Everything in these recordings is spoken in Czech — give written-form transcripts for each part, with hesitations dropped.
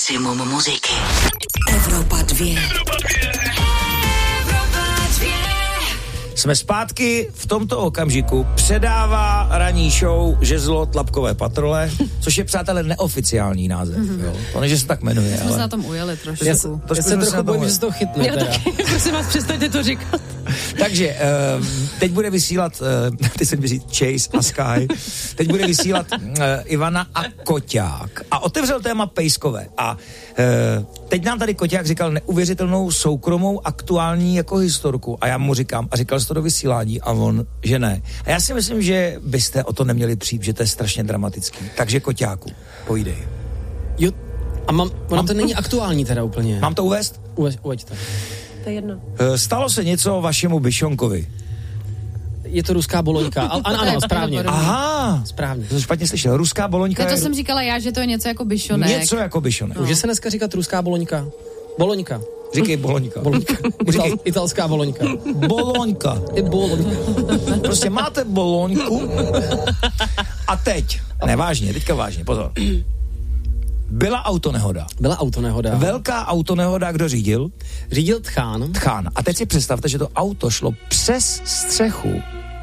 Maximum muziky. Evropa 2. Jsme zpátky, v tomto okamžiku předává ranní show Žezlo tlapkové patrole, což je, přátelé, neoficiální název. Jo. To ne, že se tak jmenuje. Jsme se na tom ujeli trošku. Já se trochu bojím, že se to chytne. Já taky, prosím vás, přestaňte to říkat. Takže teď bude vysílat, teď jsem říct Chase a Sky, teď bude vysílat Ivana a Koťák. A otevřel téma pejskové. A teď nám tady Koťák říkal neuvěřitelnou soukromou aktuální jako historku. A já mu říkám, a říkal jsi to do vysílání, a on, že ne. A já si myslím, že byste o to neměli přijít, že to je strašně dramatický. Takže Koťáku, pojdej. Jo, a mám to není aktuální teda úplně. Mám to uvést? Uveď to. To je jedno. Stalo se něco vašemu Bišonkovi. Je to ruská boloňka. Ano, správně. Aha, správně. To jsem špatně slyšel. Ruská boloňka To je... jsem říkala já, že to je něco jako bišonek. Něco jako bišonek. Může se dneska říkat ruská boloňka? Boloňka. Říkej boloňka. Říkej italská boloňka. Boloňka. Je boloňka. Prostě máte boloňku a teď, nevážně, teďka vážně, pozor. Byla autonehoda. Velká autonehoda, kdo řídil? Řídil Tchán. A teď si představte, že to auto šlo přes střechu.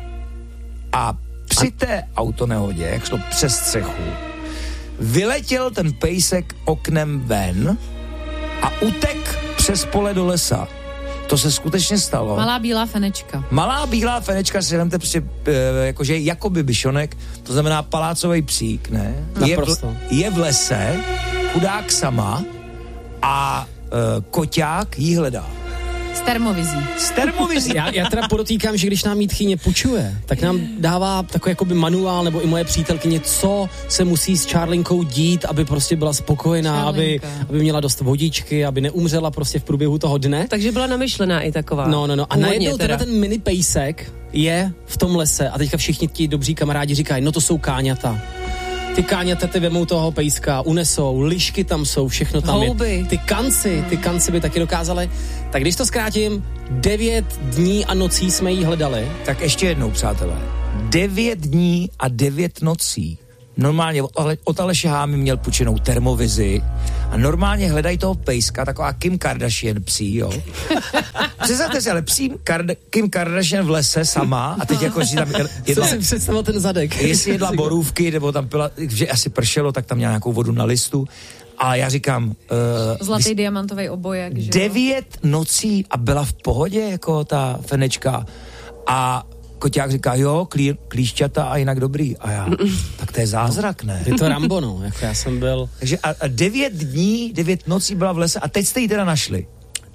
A při té autonehodě, jak šlo přes střechu, vyletěl ten pejsek oknem ven a utek přes pole do lesa. To se skutečně stalo. Malá bílá fenečka, si vemte prostě, jakože jakoby bišonek, to znamená palácový psík, ne? Je v lese, chudák sama a Koťák jí hledá. S termovizí. Já teda podotýkám, že když nám jítchyně půjčuje, tak nám dává takový jakoby manuál, nebo i moje přítelkyně, co se musí s Čárlinkou dít, aby prostě byla spokojená, aby měla dost vodičky, aby neumřela prostě v průběhu toho dne. Takže byla namyšlená i taková. No. A najednou teda ten mini pejsek je v tom lese a teďka všichni ti dobří kamarádi říkají, no to jsou káňata. Ty káňata ty vemou toho pejska, unesou, lišky tam jsou, všechno tam Houby. je. Ty kanci by taky dokázaly. Tak když to zkrátím, 9 dní a nocí jsme jí hledali. Tak ještě jednou, přátelé. 9 dní a 9 nocí. Normálně od Aleše Hámy měl půjčenou termovizi a normálně hledají toho pejska, taková Kim Kardashian psí, jo. Představte si, ale Kim Kardashian v lese sama a teď jako, že tam jedla... Co si představil ten zadek? Jestli jedla borůvky, nebo tam pila, že asi pršelo, tak tam měla nějakou vodu na listu. A já říkám... Zlatý diamantový obojek, že 9 nocí a byla v pohodě, jako ta fenečka. A Koťák říká, jo, klíšťata a jinak dobrý. A já, tak to je zázrak, ne? Je to Rambo, no, jako já jsem byl... Takže a 9 dní, 9 nocí byla v lese a teď jste ji teda našli.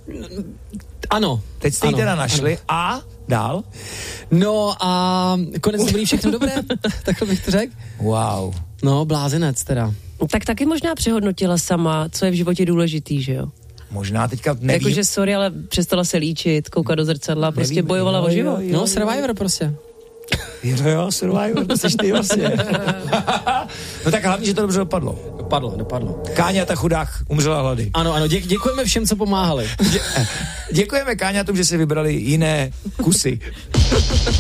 Ano. Teď jste ji teda našli a dál? No a konec dobrý, všechno dobré, takhle bych to řekl. Wow. No, blázinec teda. Tak taky možná přehodnotila sama, co je v životě důležitý, že jo? Možná teďka nevím. Jakože sorry, ale přestala se líčit, koukat do zrcadla, prostě nevím, bojovala o život. No, Survivor prostě. Jo, Survivor, to jsi ty vlastně. No tak hlavně, že to dobře dopadlo. Dopadlo. Káňata chudák umřela hlady. Ano, děkujeme všem, co pomáhali. Děkujeme Káňatům, že si vybrali jiné kusy.